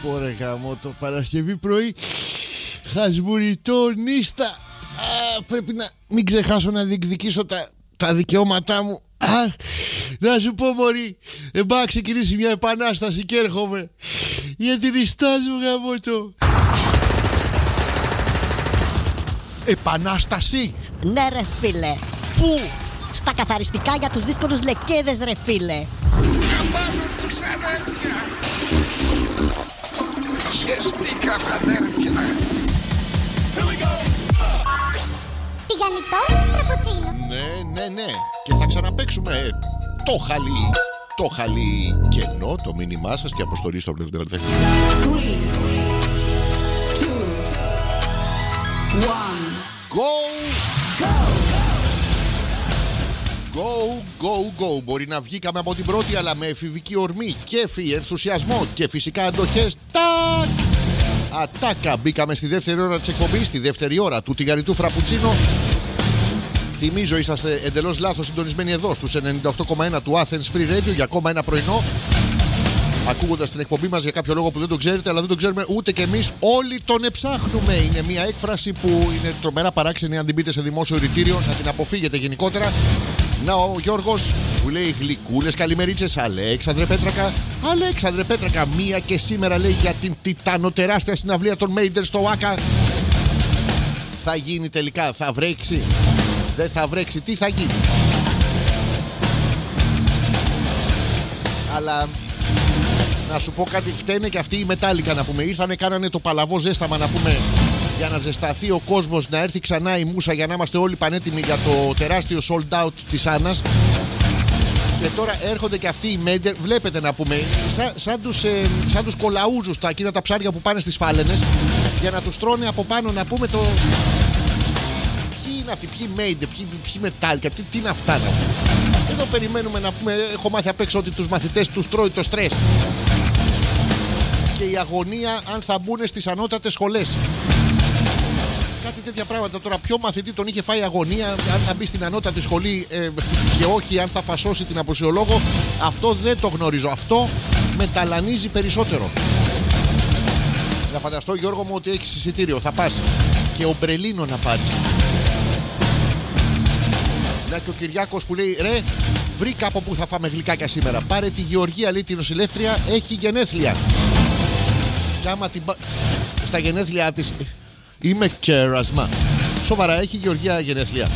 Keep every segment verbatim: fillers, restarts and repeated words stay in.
Πόρε γάμο το Παρασκευή πρωί. Χασμουριτό νύστα. Α, πρέπει να μην ξεχάσω να διεκδικήσω τα, τα δικαιώματά μου. Α, να σου πω μωρή, εμπά ξεκινήσει μια επανάσταση και έρχομαι. Γιατί νιστάζω γάμο το. Επανάσταση. Ναι ρε φίλε. Πού? Στα καθαριστικά για τους δύσκολους λεκέδες ρε φίλε. Καμπάνω τους αδέρφια. Χεστήκαμε αδέρφια. Τηγανιτός φραπουτσίνο. Ναι, ναι, ναι. Και θα ξαναπαίξουμε το χαλί. Το χαλί κενό, το μήνυμά σας και αποστολή στο τρία, δύο, Go! Go, go, go. Μπορεί να βγήκαμε από την πρώτη, αλλά με εφηβική ορμή, κέφι, ενθουσιασμό και φυσικά αντοχές. Τάκ! Ατάκα. Μπήκαμε στη δεύτερη ώρα της εκπομπής, στη δεύτερη ώρα του τηγανιτού φραπουτσίνο. Θυμίζω, είσαστε εντελώς λάθος συντονισμένοι εδώ στους ενενήντα οκτώ κόμμα ένα του Athens Free Radio για ακόμα ένα πρωινό. Ακούγοντας την εκπομπή μας για κάποιο λόγο που δεν το ξέρετε, αλλά δεν το ξέρουμε ούτε κι εμείς. Όλοι τον εψάχνουμε. Είναι μια έκφραση που είναι τρομερά παράξενη αν την πείτε σε δημόσιο ειτήριο, να την αποφύγετε γενικότερα. Να ο Γιώργος που λέει γλυκούλες καλημερίτσες. Αλέξανδρε Πέτρακα. Αλέξανδρε Πέτρακα, μία και σήμερα λέει για την τιτανοτεράστια συναυλία των Μέιντερ στο Άκα. Θα γίνει τελικά, θα βρέξει, δεν θα βρέξει, τι θα γίνει? Αλλά να σου πω κάτι, φταίνε και αυτοί οι Μετάλλικα να πούμε. Ήρθανε, κάνανε το παλαβό ζέσταμα να πούμε, για να ζεσταθεί ο κόσμος, να έρθει ξανά η μούσα για να είμαστε όλοι πανέτοιμοι για το τεράστιο sold out της Άννας. Και τώρα έρχονται και αυτοί οι Μέντερ, βλέπετε να πούμε, σαν, σαν τους, ε, σαν τους κολαούζους, τα εκείνα τα ψάρια που πάνε στις φάλαινες, για να τους τρώνε από πάνω να πούμε το... Ποιοι είναι αυτοί, ποιοι Μέντερ, ποιοι, ποιοι Μετάλλικα, τι, τι είναι αυτά να πούμε. Εδώ περιμένουμε να πούμε, έχω μάθει απ' έξω ότι τους μαθητές τους τρώει το στρες. Και η αγωνία αν θα μπουν στις ανώτατες σχολές. Κάτι τέτοια πράγματα τώρα. Ποιο μαθητή τον είχε φάει αγωνία αν θα μπει στην ανώτατη σχολή ε, και όχι αν θα φασώσει την αποσιολόγο? Αυτό δεν το γνωρίζω. Αυτό με ταλανίζει περισσότερο. Να φανταστώ, Γιώργο μου, ότι έχεις εισιτήριο. Θα πας και ομπρελίνο να πάρεις. Να και ο Κυριάκος που λέει ρε, βρήκα από που θα φάμε γλυκάκια σήμερα. Πάρε τη Γεωργία, λέει, τη νοσηλεύτρια, έχει γενέθλια. Και άμα την... στα γενέθλια της είμαι κέρασμα. Σοβαρά, έχει η Γεωργία γενέθλια?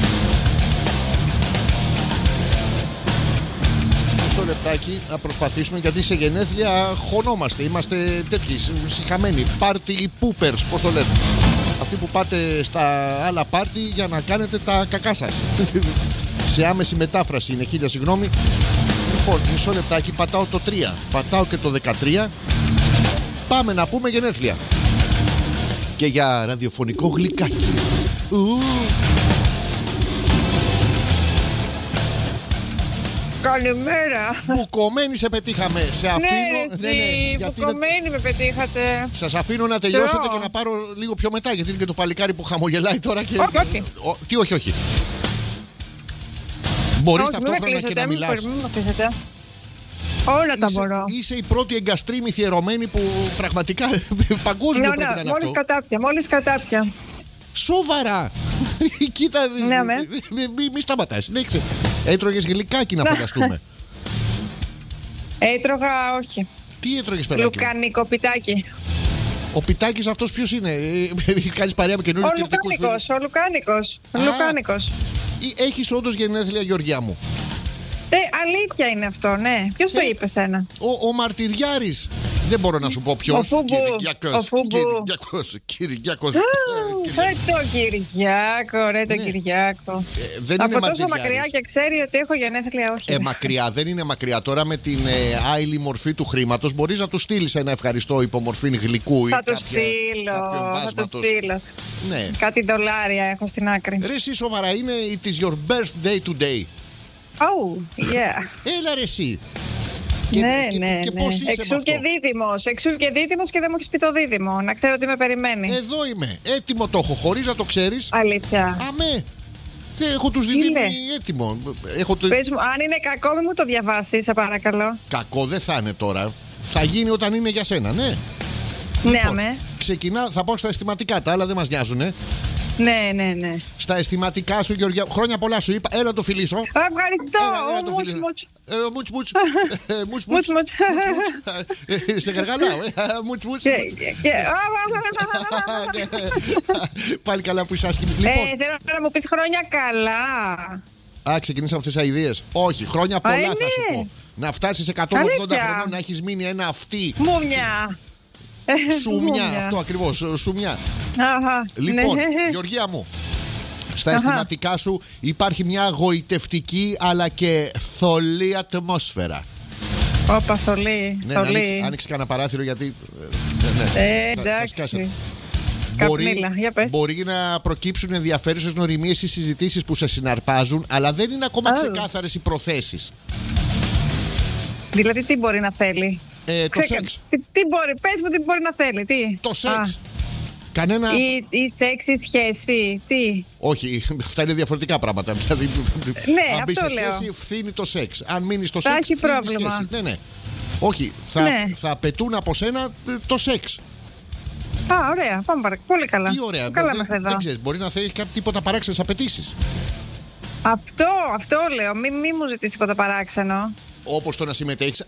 Μισό λεπτάκι να προσπαθήσουμε, γιατί σε γενέθλια χωνόμαστε. Είμαστε τέτοιοι συχαμένοι. Party poopers, πώς το λένε. Αυτοί που πάτε στα άλλα πάρτι για να κάνετε τα κακά σας. Σε άμεση μετάφραση είναι, χίλια συγγνώμη. Λοιπόν, μισό λεπτάκι, πατάω το τρία, πατάω και το δεκατρία. Πάμε να πούμε γενέθλια. Και για ραδιοφωνικό γλυκάκι. Ου. Καλημέρα. Μπουκωμένη σε πετύχαμε. Σε αφήνω. Ναι, ναι, ναι, μπουκωμένη είναι... με πετύχατε. Σας αφήνω να τελειώσετε Τρώω. Και να πάρω λίγο πιο μετά, γιατί είναι και το παλικάρι που χαμογελάει τώρα και... Όχι, όχι. Ο, τι όχι, όχι. Μπορείς ταυτόχρονα και να μιλάς. Όλα είσαι, τα μπορώ. Είσαι η πρώτη εγκαστρίμη θυερωμένη που πραγματικά παγκόσμιο ναι, πρέπει ναι, να είναι μόλις αυτό. Κατάπια, μόλις κατάπια. Σοβαρά. Κοίτα, ναι, με. μη, μη σταματάς. Συνέχισε. Έτρωγες γλυκάκι να φανταστούμε? Έτρωγα, όχι. Τι έτρωγες, παιδάκι? Λουκανικό πιτάκι. Ο Πιτάκης αυτός ποιος είναι? Κάνεις παρέα με καινούριους κριτικούς φίλους? Ο Λουκάνικος, ο Λουκάνικος. Έχεις όντως γενέθλια, Γεωργιά μου? Ε, αλήθεια είναι αυτό, ναι. Ποιος το είπε σένα? Ο, ο Μαρτυριάρης. Δεν μπορώ να σου πω ποιος. Ο Φούμπου. Κυριακός. Ο Φούμπου. Κυριακός. Κυριακός. Ρε το Κυριάκο, ρε το Κυριάκο. Ε, δεν από είναι τόσο μακριά και ξέρει ότι έχω γενέθλια, όχι. Ε, μακριά, δεν είναι μακριά. Τώρα με την ε, άειλη μορφή του χρήματος μπορείς να του στείλεις ένα ευχαριστώ υπομορφή γλυκού ή θα κάποια, του στείλω, κάποιο θα του στείλω. Ναι. Κάτι δολάρια έχω στην άκρη. Ρε εσύ σοβαρά, είναι it is your birthday today. Oh, yeah. Έλα ρε εσύ. Και, ναι, και, ναι, και ναι. Πώς είσαι εξού και δίδυμος. Εξού και δίδυμος και δεν μου έχεις πει το δίδυμο. Να ξέρω τι με περιμένει. Εδώ είμαι. Έτοιμο το έχω, χωρίς να το ξέρεις. Αλήθεια. Αμέ. Έχω τους διδύμοι έτοιμο. Έχω το... Πες μου, αν είναι κακό, μην μου το διαβάσεις, σε παρακαλώ. Κακό δεν θα είναι τώρα. Θα γίνει όταν είναι για σένα, ναι. Ναι, αμέ. Ξεκινά, θα πω στα αισθηματικά, τα άλλα δεν μας νοιάζουν. Ναι, ναι, ναι. Στα αισθηματικά σου, Γεωργία, χρόνια πολλά σου είπα. Έλα το φιλήσω. Ευχαριστώ. Έλα, έλα το Μουτς, φιλήσω. μουτς. Ε, Μουτς, μουτς. Ε, Μουτς, Μουτς, μουτς. μουτς. Ε, Σε γαργαλάω, ε. Μουτς, μουτς. Και- και- Πάλι καλά που είσαι άσχημη. Λοιπόν, Ε, θέλω να μου πεις χρόνια καλά. α, ξεκινήσαμε αυτές τις αηδίες. Όχι, χρόνια Α, πολλά ε, θα σου ναι. πω. Να φτάσεις εκατόν ογδόντα Αλήθεια. χρονών, να έχεις μείνει ένα αυτή. Μούμια. Σουμιά, αυτό ακριβώς. Σουμιά. Αχα, Λοιπόν, ναι. Γεωργία μου, στα Αχα. αισθηματικά σου υπάρχει μια αγωητευτική αλλά και θολή ατμόσφαιρα. Όπα, θολή. Ναι, να θολή. άνοιξε, άνοιξε κανένα παράθυρο γιατί. ε, ναι, Ε, θα- θα εντάξει. σκάσει. Καπνίλα, Μπορεί, για πες. μπορεί να προκύψουν ενδιαφέρουσες νοημίες στις συζητήσεις που σε συναρπάζουν, αλλά δεν είναι ακόμα Α. ξεκάθαρες οι προθέσεις. Δηλαδή, τι μπορεί να θέλει. Ε, το Ξεκα- σεξ. Τι, τι μπορεί, πες μου τι μπορεί να θέλει, τι. Το Α, σεξ. Κανένα. Ή, ή σεξ ή σχέση, τι. Όχι, αυτά είναι διαφορετικά πράγματα. Δηλαδή, Ναι, αν μπει σε αυτό λέω. σχέση, φθήνει το σεξ. Αν μείνει στο Θα σεξ, έχει φθήνει η πρόβλημα. σχέση. Ναι, ναι. Όχι, θα, Ναι. θα απαιτούν από σένα ε, το σεξ. Α, ωραία, πάμε παρακάτω. Πολύ καλά. Τι ωραία. Καλά δεν, μέχρι εδώ. δεν ξέρεις, μπορεί να θέλει κάτι τίποτα παράξενες απαιτήσεις. Αυτό, αυτό λέω. Μην μη μου ζητήσει τίποτα παράξενο. Όπως το να συμμετέχεις